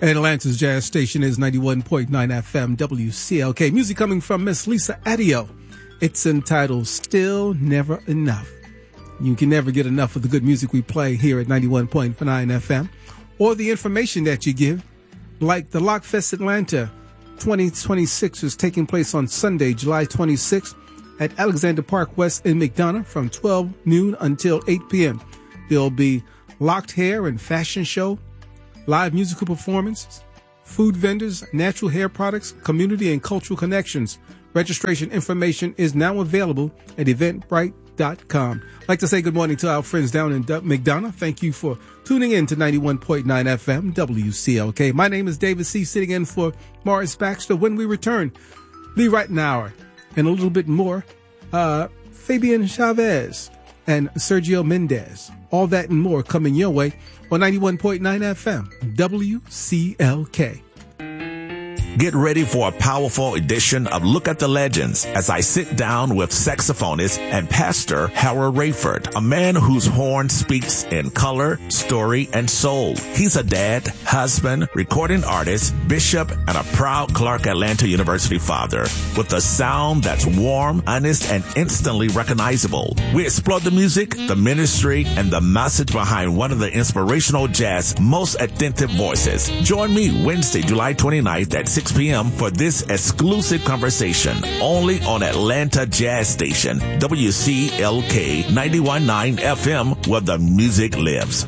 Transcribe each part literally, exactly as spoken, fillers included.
And Atlanta's Jazz Station is ninety-one point nine F M W C L K. Music coming from Miss Lisa Adio. It's entitled Still Never Enough. You can never get enough of the good music we play here at ninety-one point nine F M or the information that you give. Like the Lockfest Atlanta twenty twenty-six is taking place on Sunday, July twenty-sixth at Alexander Park West in McDonough from twelve noon until eight p.m. There'll be locked hair and fashion show, live musical performances, food vendors, natural hair products, community and cultural connections. Registration information is now available at eventbrite dot com. I'd like to say good morning to our friends down in McDonough. Thank you for tuning in to ninety-one point nine F M W C L K. My name is David C., sitting in for Morris Baxter. When we return, Lee Ritenour and a little bit more, uh, Fabian Chavez and Sergio Mendez. All that and more coming your way on ninety-one point nine F M W C L K. Get ready for a powerful edition of Look at the Legends as I sit down with saxophonist and pastor Harold Rayford, a man whose horn speaks in color, story, and soul. He's a dad, husband, recording artist, bishop, and a proud Clark Atlanta University father with a sound that's warm, honest, and instantly recognizable. We explore the music, the ministry, and the message behind one of the inspirational jazz most authentic voices. Join me Wednesday, July twenty-ninth at six p.m. for this exclusive conversation only on Atlanta Jazz Station, W C L K ninety-one point nine F M, where the music lives.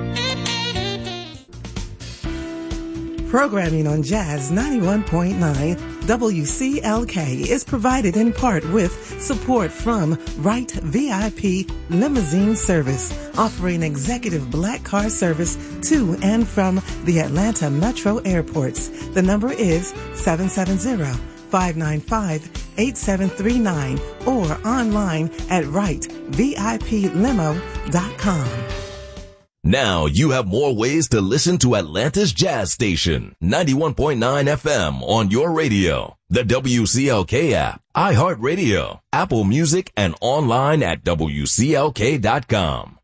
Programming on Jazz ninety-one point nine W C L K is provided in part with support from Wright V I P Limousine Service, offering executive black car service to and from the Atlanta Metro airports. The number is seven seven zero, five nine five, eight seven three nine or online at wright v i p limo dot com. Now you have more ways to listen to Atlanta's Jazz Station, ninety-one point nine F M on your radio, the W C L K app, iHeartRadio, Apple Music, and online at W C L K dot com.